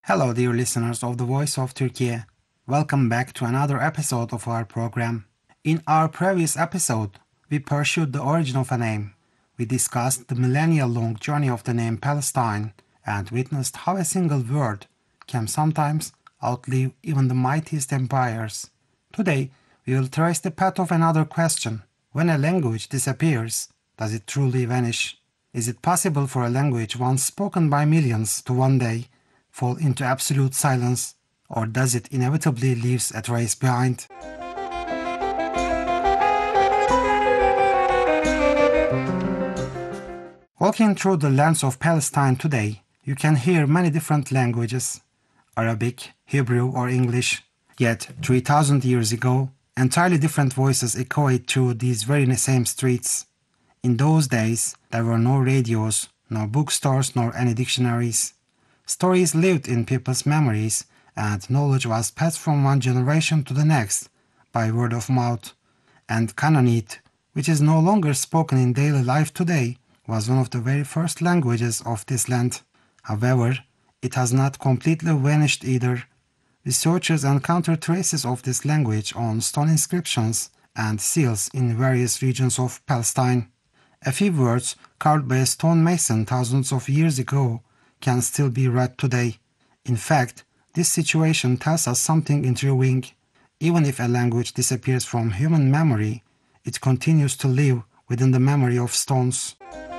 Hello, dear listeners of the Voice of Turkey. Welcome back to another episode of our program. In our previous episode, we pursued the origin of a name. We discussed the millennial-long journey of the name Palestine and witnessed how a single word can sometimes outlive even the mightiest empires. Today, we will trace the path of another question. When a language disappears, does it truly vanish? Is it possible for a language once spoken by millions to one day fall into absolute silence, or does it inevitably leave a trace behind? Walking through the lands of Palestine today, you can hear many different languages: Arabic, Hebrew, or English. Yet, 3,000 years ago, entirely different voices echoed through these very same streets. In those days, there were no radios, no bookstores, nor any dictionaries. Stories lived in people's memories, and knowledge was passed from one generation to the next by word of mouth. And Canaanite, which is no longer spoken in daily life today, was one of the very first languages of this land. However, it has not completely vanished either. Researchers encounter traces of this language on stone inscriptions and seals in various regions of Palestine. A few words carved by a stonemason thousands of years ago can still be read today. In fact, this situation tells us something intriguing. Even if a language disappears from human memory, it continues to live within the memory of stones.